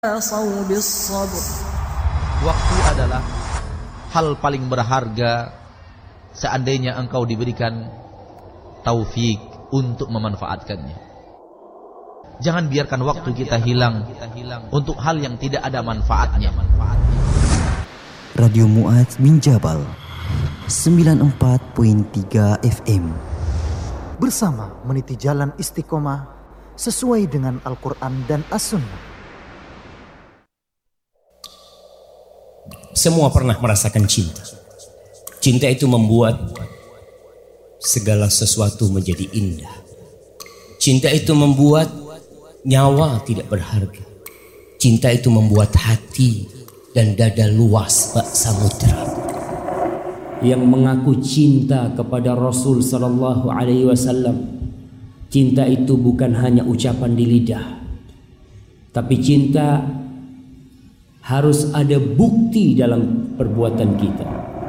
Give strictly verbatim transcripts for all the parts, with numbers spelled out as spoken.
Waktu adalah hal paling berharga seandainya engkau diberikan taufik untuk memanfaatkannya. Jangan biarkan waktu kita hilang untuk hal yang tidak ada manfaatnya. Radio Mu'adz bin Jabal sembilan puluh empat koma tiga F M bersama meniti jalan istiqomah sesuai dengan Al-Quran dan As-Sunnah. Semua pernah merasakan cinta. Cinta itu membuat segala sesuatu menjadi indah. Cinta itu membuat nyawa tidak berharga. Cinta itu membuat hati dan dada luas bak samudra. Yang mengaku cinta kepada Rasul sallallahu alaihi wasallam, cinta itu bukan hanya ucapan di lidah, tapi cinta harus ada bukti dalam perbuatan kita.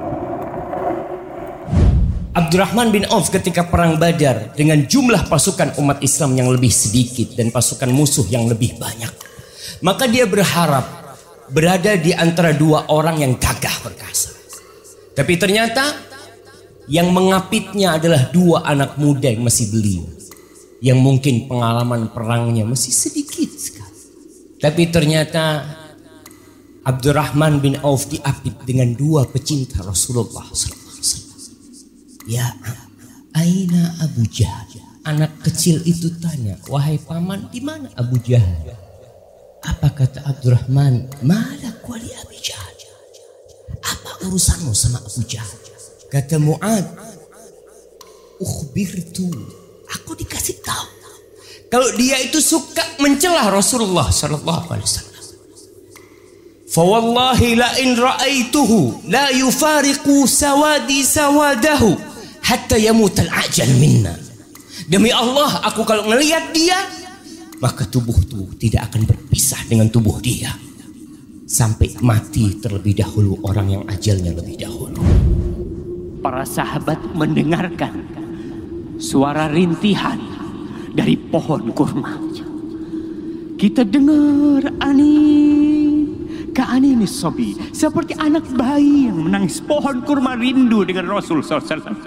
Abdurrahman bin Auf ketika perang Badar dengan jumlah pasukan umat Islam yang lebih sedikit dan pasukan musuh yang lebih banyak, maka dia berharap berada di antara dua orang yang gagah perkasa. Tapi ternyata yang mengapitnya adalah dua anak muda yang masih belia, yang mungkin pengalaman perangnya masih sedikit sekali. Tapi ternyata Abdurrahman bin Auf diapit dengan dua pecinta Rasulullah sallallahu alaihi wasallam. Ya, aina Abu Jahal? Anak kecil itu tanya, wahai paman, di mana Abu Jahal? Apa kata Abdurrahman? Malak wali Abu Jahal? Apa urusanmu sama Abu Jahal? Kata Mu'adz, ukhbirtu, aku dikasih tahu kalau dia itu suka mencela Rasulullah sallallahu alaihi wasallam. Fawallahi la in ra'aituhu la yufariqu sawadi sawadahu hatta yamut al-ajal minna. Demi Allah, aku kalau ngelihat dia, maka tubuhku tidak akan berpisah dengan tubuh dia sampai mati terlebih dahulu orang yang ajalnya lebih dahulu. Para sahabat mendengarkan suara rintihan dari pohon kurma. Kita dengar ani Ka'anini sobi, seperti anak bayi yang menangis. Pohon kurma rindu dengan Rasul sallallahu alaihi wasallam.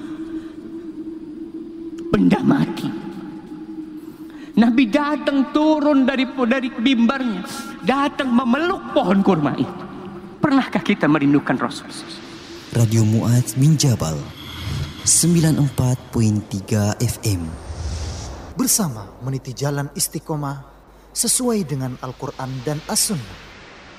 Benda mati. Nabi datang turun dari dari mimbarnya, datang memeluk pohon kurma itu. Pernahkah kita merindukan Rasul? Radio Mu'adz bin Jabal sembilan puluh empat koma tiga F M Bersama meniti jalan istiqomah sesuai dengan Al-Quran dan As-Sunnah.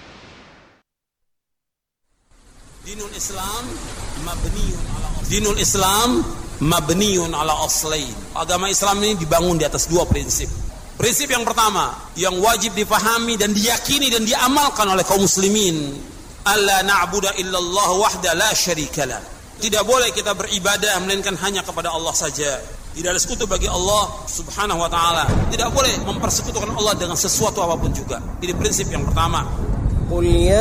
Dinul Islam mabniun ala Dinul Islam mabniun ala aslain. Agama Islam ini dibangun di atas dua prinsip. Prinsip yang pertama yang wajib difahami dan diyakini dan diamalkan oleh kaum muslimin, alla na'budu illallah wahda la syarikalah. Tidak boleh kita beribadah melainkan hanya kepada Allah saja. Tidak ada sekutu bagi Allah subhanahu wa ta'ala. Tidak boleh mempersekutukan Allah dengan sesuatu apapun juga. Ini prinsip yang pertama.